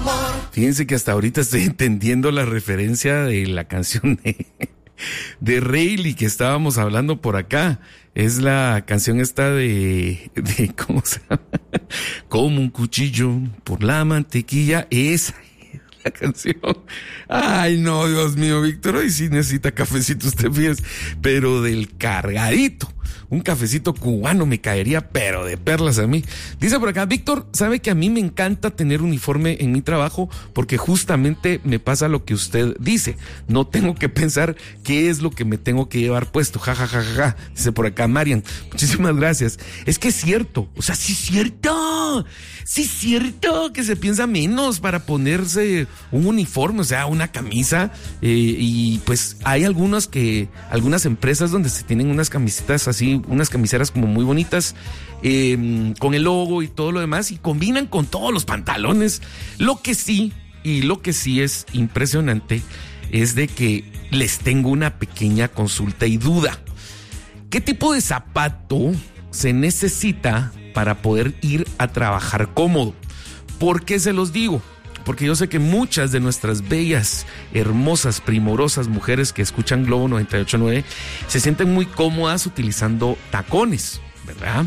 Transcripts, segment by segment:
Fíjense que hasta ahorita estoy entendiendo la referencia de la canción de Rayleigh que estábamos hablando por acá. Es la canción esta de ¿cómo se llama? Como un cuchillo por la mantequilla. Esa es la canción. Ay, no, Dios mío, Víctor, hoy sí necesita cafecito usted, fíjese, pero del cargadito. Un cafecito cubano me caería, pero de perlas a mí. Dice por acá, Víctor, ¿sabe que a mí me encanta tener uniforme en mi trabajo? Porque justamente me pasa lo que usted dice. No tengo que pensar qué es lo que me tengo que llevar puesto. Ja, ja, ja, ja, ja. Dice por acá, Marian. Muchísimas gracias. Es que es cierto. O sea, sí es cierto. Sí es cierto que se piensa menos para ponerse un uniforme, o sea, una camisa. Y pues hay algunas empresas donde se tienen unas camisetas así, unas camiseras como muy bonitas, con el logo y todo lo demás, y combinan con todos los pantalones. Lo que sí es impresionante es de que les tengo una pequeña consulta y duda. ¿Qué tipo de zapato se necesita para poder ir a trabajar cómodo? ¿Por qué se los digo? Porque yo sé que muchas de nuestras bellas, hermosas, primorosas mujeres que escuchan Globo 98.9 se sienten muy cómodas utilizando tacones, ¿verdad?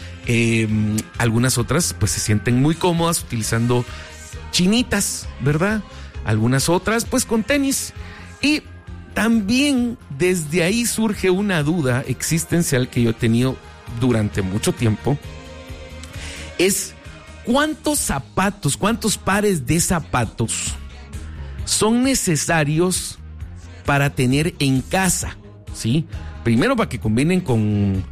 Algunas otras pues se sienten muy cómodas utilizando chinitas, ¿verdad? Algunas otras pues con tenis. Y también desde ahí surge una duda existencial que yo he tenido durante mucho tiempo. Es ¿cuántos pares de zapatos son necesarios para tener en casa? ¿Sí? Primero para que combinen con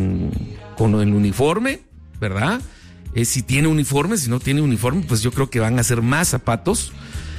el uniforme, ¿verdad? Si tiene uniforme, si no tiene uniforme, pues yo creo que van a ser más zapatos.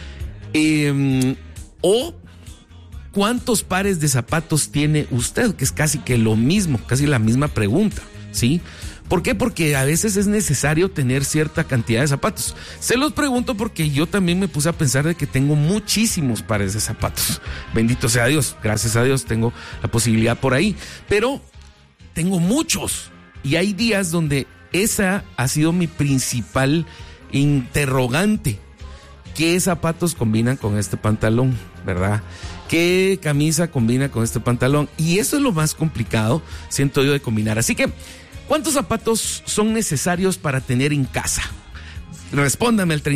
O ¿cuántos pares de zapatos tiene usted? Que es casi que lo mismo, casi la misma pregunta, ¿sí? ¿Por qué? Porque a veces es necesario tener cierta cantidad de zapatos. Se los pregunto porque yo también me puse a pensar de que tengo muchísimos pares de zapatos. Bendito sea Dios, gracias a Dios tengo la posibilidad por ahí. Pero tengo muchos y hay días donde esa ha sido mi principal interrogante. ¿Qué zapatos combinan con este pantalón? ¿Verdad? ¿Qué camisa combina con este pantalón? Y eso es lo más complicado, siento yo, de combinar. Así que, ¿cuántos zapatos son necesarios para tener en casa? Respóndame al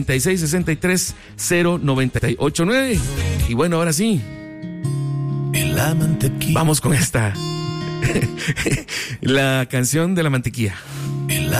36630989. Y bueno, ahora sí, vamos con esta. La canción de la mantequilla.